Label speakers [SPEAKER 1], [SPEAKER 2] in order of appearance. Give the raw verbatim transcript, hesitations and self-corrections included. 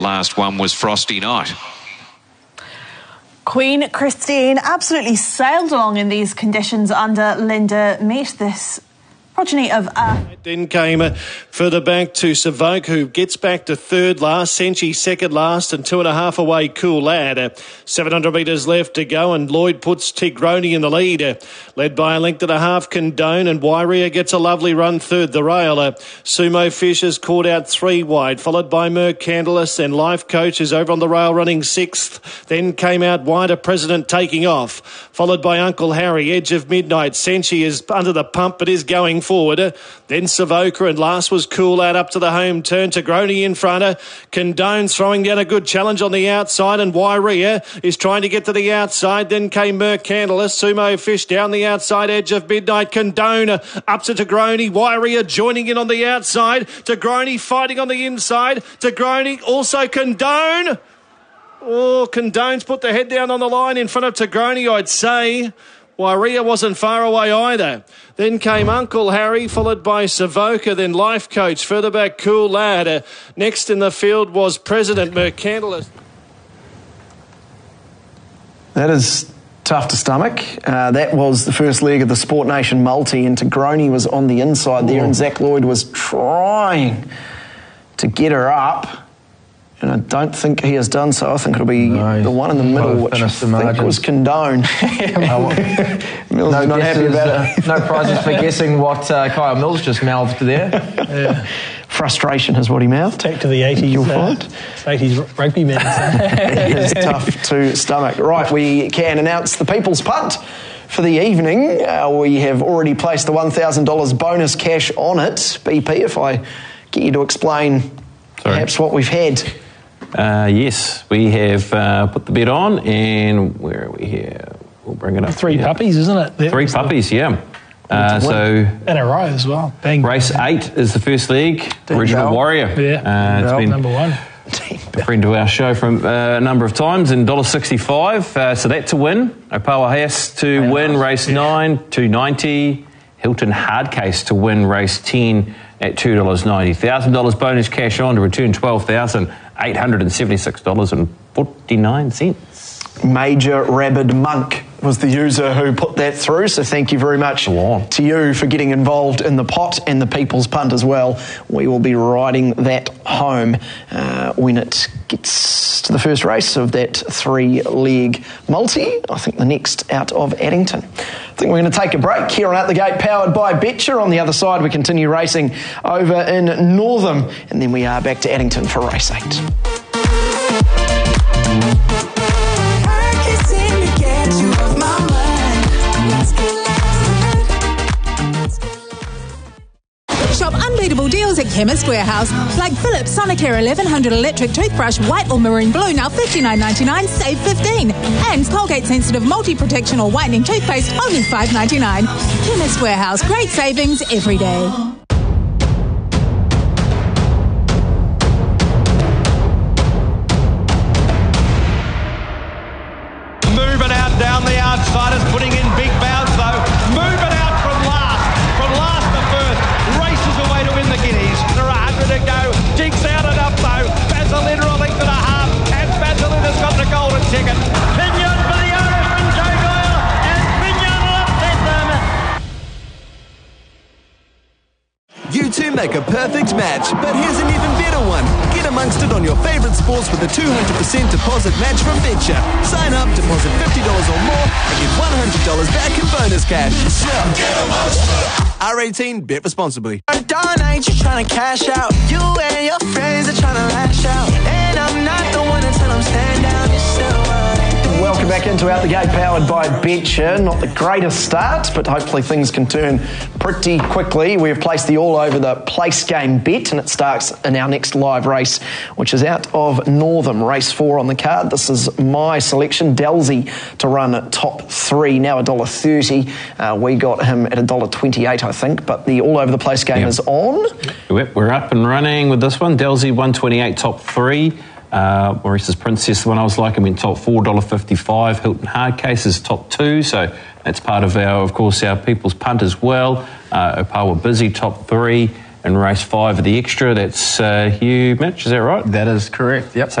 [SPEAKER 1] Last one was Frosty Night.
[SPEAKER 2] Queen Christine absolutely sailed along in these conditions under Linda Meat. This progeny of... Uh...
[SPEAKER 3] Then came uh, further back to Savoke, who gets back to third last. Senchi second last, and two and a half away Cool Lad. Uh, seven hundred metres left to go, and Lloyd puts Tigroni in the lead. Uh, led by a length and a half, Condone, and Wairia gets a lovely run third. The rail. Uh, Sumo Fish is caught out three wide, followed by Mercantilus, and Life Coach is over on the rail running sixth. Then came out wider, President taking off, followed by Uncle Harry. Edge of Midnight. Senchi is under the pump, but is going forward. Uh, then Savoka, and last was Cool Lad up to the home turn. Tigroni in front. Uh, Condone's throwing down a good challenge on the outside, and Wairia is trying to get to the outside. Then came Mercantilus. Sumo Fish down the outside edge of Midnight. Condone uh, up to Tigroni. Wairia joining in on the outside. Tigroni fighting on the inside. Tigroni also Condone. Oh, Condone's put the head down on the line in front of Tigroni, I'd say. Wairia wasn't far away either. Then came Uncle Harry, followed by Savoka, then Life Coach. Further back, Cool Lad. Uh, next in the field was President Mercantilus.
[SPEAKER 4] That is tough to stomach. Uh, that was the first leg of the Sport Nation multi, and Tigroni was on the inside there, and Zach Lloyd was trying to get her up. And I don't think he has done so. I think it'll be no, the one in the middle, which I think was Condone. Mills
[SPEAKER 5] no
[SPEAKER 4] is not happy about
[SPEAKER 5] uh,
[SPEAKER 4] it.
[SPEAKER 5] No prizes for guessing what uh, Kyle Mills just mouthed there.
[SPEAKER 4] Yeah. Frustration is what he mouthed.
[SPEAKER 6] Back to the eighties.
[SPEAKER 4] You'll
[SPEAKER 6] uh,
[SPEAKER 4] find.
[SPEAKER 6] eighties rugby men.
[SPEAKER 4] It is tough to stomach. Right, we can announce the People's Punt for the evening. Uh, we have already placed the one thousand dollars bonus cash on it. B P, if I get you to explain Sorry. perhaps what we've had.
[SPEAKER 7] Uh, yes, we have uh, put the bet on, and where are we here? We'll bring it up.
[SPEAKER 6] Three
[SPEAKER 7] here.
[SPEAKER 6] puppies, isn't it? That
[SPEAKER 7] Three puppies, the... yeah. Uh, so
[SPEAKER 6] in a row as well. Bang.
[SPEAKER 7] Race eight is the first leg.
[SPEAKER 6] Team
[SPEAKER 7] Original
[SPEAKER 6] Bell.
[SPEAKER 7] Warrior.
[SPEAKER 6] Yeah,
[SPEAKER 7] uh, it's been
[SPEAKER 6] number one.
[SPEAKER 7] A friend to our show from uh, a number of times, and one dollar sixty-five. Uh, so that to win. Opawa Hayes to Hayes. win race yeah. nine, two ninety. Hilton Hardcase to win race ten at two dollars ninety. one thousand dollars bonus cash on to return twelve thousand eight hundred seventy-six dollars and forty-nine cents.
[SPEAKER 4] Major Rabid Monk was the user who put that through, so thank you very much to you for getting involved in the pot and the People's Punt as well. We will be riding that home uh, when it gets to the first race of that three-leg multi. I think the next out of Addington. I think we're going to take a break here on Out the Gate, powered by Betcher. On the other side, we continue racing over in Northam, and then we are back to Addington for race eight.
[SPEAKER 8] Shop unbeatable deals at Chemist Warehouse, like Philips Sonicare eleven hundred electric toothbrush, white or maroon blue, now fifty-nine ninety-nine, save fifteen. And Colgate Sensitive Multi-Protection or Whitening Toothpaste, only five ninety-nine. Chemist Warehouse, great savings every day.
[SPEAKER 9] Moving out down the outsiders, putting in big bounce though. Moving out from last, from last to first. Races away to win the Guineas. There are one hundred to go. Jinx out and up though. Vaseline a length and a half. And Vaseline has got the golden ticket. Pinion for the Irishman, Joe Doyle. And Pinion upset them.
[SPEAKER 10] You two make a perfect match, but here's an even better one. Get amongst it on your favourite sports with a two hundred percent deposit match from Betcher. Sign up, deposit fifty dollars or more, and get one hundred dollars back in bonus cash. Get amongst it. R eighteen, bet responsibly.
[SPEAKER 11] Dark night, you're trying to cash out. You and your friends are trying to lash out. And I'm not the one to tell them stand down. You're still
[SPEAKER 4] Welcome back into Out the Gate, powered by Betcher. Not the greatest start, but hopefully things can turn pretty quickly. We've placed the all over the place game bet, and it starts in our next live race, which is out of Northam, race four on the card. This is my selection, Dalsey, to run top three, now one dollar thirty. Uh, we got him at one dollar twenty-eight, I think, but the all over the place game yep. is on.
[SPEAKER 7] We're up and running with this one. Dalsey, one twenty-eight, top three. Uh, Maurice's Princess, the one I was liking, went top four, one dollar fifty-five. Hilton Hardcase is top two, so that's part of our, of course, our People's Punt as well. Uh, Opawa Busy, top three. in race five of the extra. That's uh, you, Mitch, is that right?
[SPEAKER 5] That is correct, yep.